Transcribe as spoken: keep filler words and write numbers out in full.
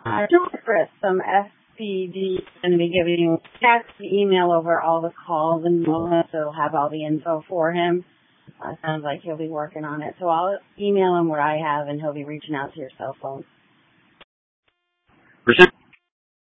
Uh, John Chris from S P D is going to be giving Jack the email over all the calls and so he'll have all the info for him. Uh, sounds like he'll be working on it. So I'll email him what I have and he'll be reaching out to your cell phone. Percent